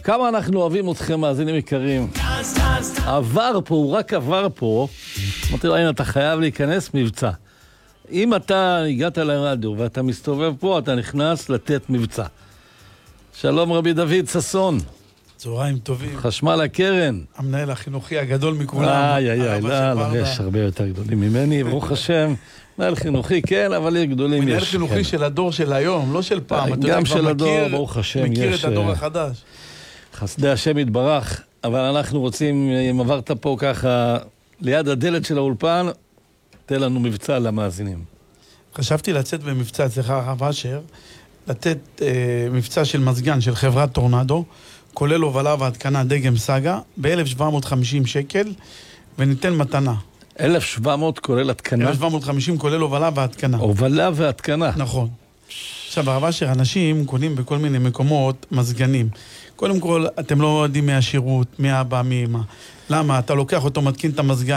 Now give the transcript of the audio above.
כמה אנחנו אוהבים אתכם, מאזינים יקרים. עבר פה, הוא רק עבר פה. אמרתי לו, הנה, אתה חייב להיכנס מבצע. אם אתה הגעת לרדיו ואתה מסתובב פה, אתה נכנס לתת מבצע. שלום רבי דוד ססון. צהריים טובים. חשמל הקרן. המנהל החינוכי הגדול מכולם. לא, יש הרבה יותר גדולים ממני, ברוך השם. מנהל חינוכי, כן, אבל יש גדולים. מנהל חינוכי של הדור של היום, לא של פעם. גם של הדור, ברוך השם. מכיר את הדור החדש. חסדי השם יתברך, אבל אנחנו רוצים, אם עברת פה ככה, ליד הדלת של האולפן, תן לנו מבצע למאזינים. חשבתי לצאת במבצע אצלך הרב אשר, לתת מבצע של מזגן של חברת טורנדו, כולל הובלה והתקנה דגם סגה, ב-1,750 שקל, וניתן מתנה. 1,700 כולל התקנה? 1,750 כולל הובלה והתקנה. הובלה והתקנה. נכון. עכשיו, הרב אשר, אנשים קונים בכל מיני מקומות מזגנים. קודם כל, אתם לא יודעים מהשירות, מהבא, מאמא. למה? אתה לוקח אותו, מתקין את המזגן,